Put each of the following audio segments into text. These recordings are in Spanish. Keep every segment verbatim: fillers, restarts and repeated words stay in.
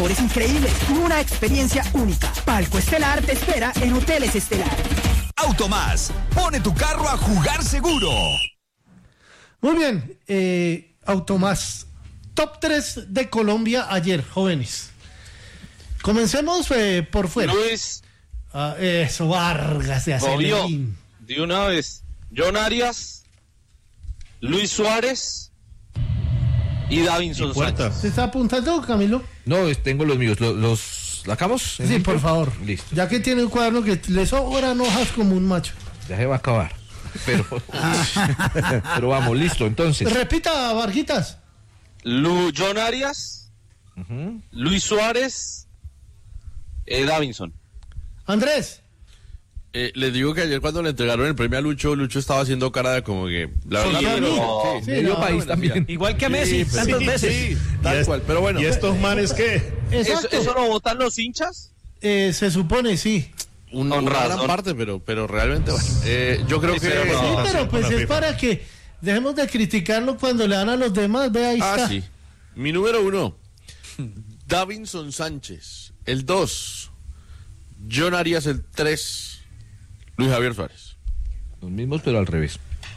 Es increíble, una experiencia única. Palco Estelar te espera en Hoteles Estelar. Automás, pone tu carro a jugar seguro. Muy bien, eh, Automás, top tres de Colombia ayer, jóvenes. Comencemos eh, por fuera. Luis. Ah, eso, Vargas de Acelerín. De una vez, John Arias, Luis Suárez y Davinson Sánchez. ¿Se está apuntando, Camilo? No, tengo los míos. ¿Los, los sacamos? Sí, por favor. Listo. Ya que tiene un cuaderno que le sobran hojas como un macho. Ya se va a acabar. Pero, pero vamos, listo, entonces. Repita, Varguitas. Lu, John Arias, uh-huh. Luis Suárez, eh, Davinson. Andrés. Eh, les digo que ayer cuando le entregaron el premio a Lucho, Lucho estaba haciendo cara de como que... La sí, verdad, pero, no, sí, sí, medio no, país también. Igual que a Messi, sí, tantas sí, veces. Sí, tal es, cual, pero bueno. ¿Y estos manes qué? ¿Eso, ¿Eso lo votan los hinchas? Eh, se supone, sí. Un, una gran parte, pero, pero realmente, bueno. Eh, yo creo sí, que... Pero no, sí, pero pues es para que dejemos de criticarlo cuando le dan a los demás. Ve, ahí ah, está. Sí. Mi número uno, Davinson Sánchez. El dos, John Arias. El tres, Luis Javier Suárez. Los mismos, pero al revés.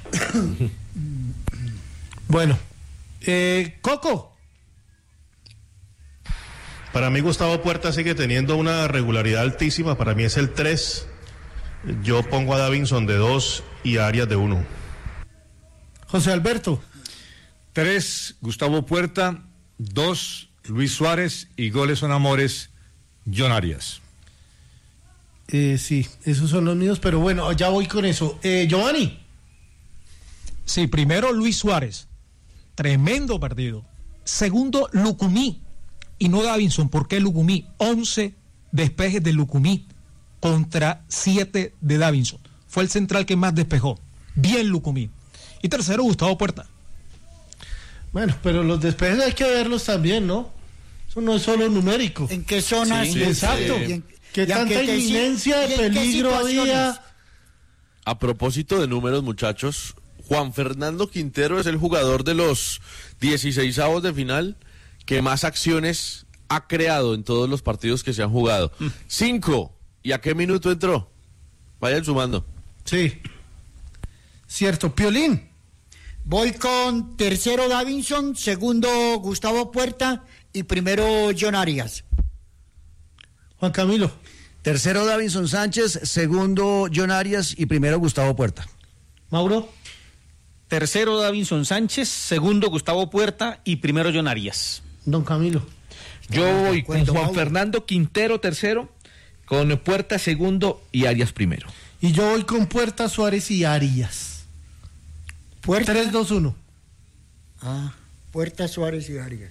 Bueno, eh, Coco. Para mí Gustavo Puerta sigue teniendo una regularidad altísima. Para mí es el tres. Yo pongo a Davinson de dos y a Arias de uno. José Alberto. tres, Gustavo Puerta. dos, Luis Suárez. Y goles son amores, John Arias. Eh, sí, esos son los míos, pero bueno, ya voy con eso. Eh, Giovanni. Sí, primero Luis Suárez. Tremendo partido. Segundo, Lucumí. Y no Davinson. ¿Por qué Lucumí? once despejes de Lucumí contra siete de Davinson. Fue el central que más despejó. Bien Lucumí. Y tercero, Gustavo Puerta. Bueno, pero los despejes hay que verlos también, ¿no? Eso no es solo numérico. ¿En qué zonas? Sí, exacto. Sí. ¿Qué tanta qué, inminencia de peligro había? A propósito de números, muchachos, Juan Fernando Quintero es el jugador de los dieciseisavos de final que más acciones ha creado en todos los partidos que se han jugado. Mm. Cinco. ¿Y a qué minuto entró? Vayan sumando. Sí. Cierto. Piolín. Voy con tercero Davinson, segundo Gustavo Puerta y primero John Arias. Juan Camilo. Tercero Davinson Sánchez, segundo John Arias y primero Gustavo Puerta. Mauro. Tercero Davinson Sánchez, segundo Gustavo Puerta y primero John Arias. Don Camilo. Yo voy con Juan Fernando Quintero tercero, con Puerta segundo y Arias primero. Y yo voy con Puerta, Suárez y Arias. Puerta. tres, dos, uno. Ah, Puerta, Suárez y Arias.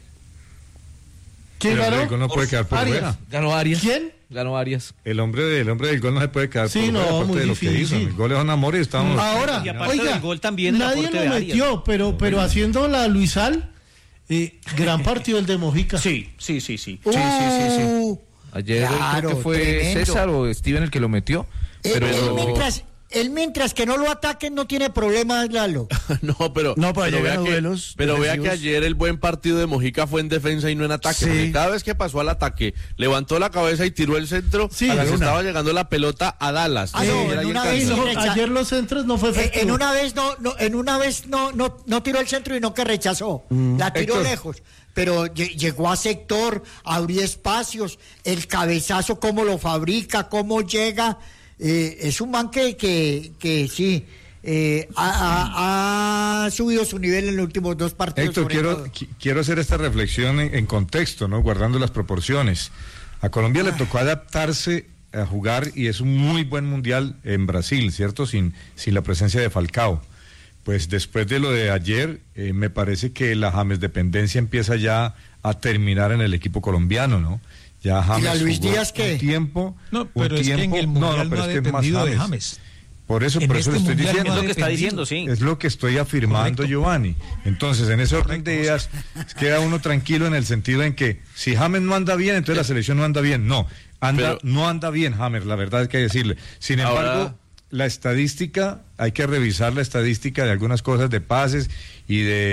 ¿Quién Pero ganó? el gol no puede quedar por Arias. fuera. Ganó Arias. ¿Quién? Ganó Arias. El hombre, de, el hombre del gol no se puede quedar sí, por no, fuera muy de lo difícil. que hizo. El gol es un amor y estamos... Ahora, y aparte oiga, del gol también el nadie aporte lo de metió, Arias. pero, pero haciendo la Luisal, eh, gran partido el de Mojica. Sí, sí, sí, sí. Uh, Sí, sí, sí, sí. Ayer claro, creo que fue tremendo. César o Steven el que lo metió. Pero... Él, él mientras, él mientras que no lo ataquen no tiene problemas, Lalo. no, pero, No, pero, pero, vea, llegan que, duelos pero vea defensivos. que ayer el buen partido de Mojica fue en defensa y no en ataque. Sí. Porque cada vez que pasó al ataque, levantó la cabeza y tiró el centro. Sí, a la que una. estaba llegando la pelota a Dallas. Ah, no, Ayer en ahí una en vez Kansas. No, recha- ayer los centros no fue Eh, efectivo. en una vez no, no en una vez no, no, no tiró el centro y no que rechazó. Mm. La tiró Héctor. lejos. Pero lle- llegó a sector, abrió espacios, el cabezazo, cómo lo fabrica, cómo llega. Eh, es un man que, que, que sí, eh, ha, ha, ha subido su nivel en los últimos dos partidos. Héctor, sobre quiero, todo. qui- quiero hacer esta reflexión en, en contexto, ¿no? Guardando las proporciones. A Colombia le tocó adaptarse a jugar y es un muy buen mundial en Brasil, ¿cierto? Sin, sin la presencia de Falcao. Pues después de lo de ayer, eh, me parece que la James dependencia empieza ya a terminar en el equipo colombiano, ¿no? Ya James ¿Y la Luis jugó Díaz qué? un tiempo, No, un pero es que en tiempo- el no, mundial no, no, pero ha es que es más dependido de James. James. Por eso, En por eso este le estoy mundial diciendo. no ha Es lo que está dependido. diciendo, sí. Es lo que estoy afirmando, Correcto. Giovanni. Entonces, en ese orden de ideas, queda uno tranquilo en el sentido en que si James no anda bien, entonces la selección no anda bien. No, anda, Pero- no anda bien James, la verdad hay que decirle. Sin embargo, Ahora- la estadística, hay que revisar la estadística de algunas cosas de pases y de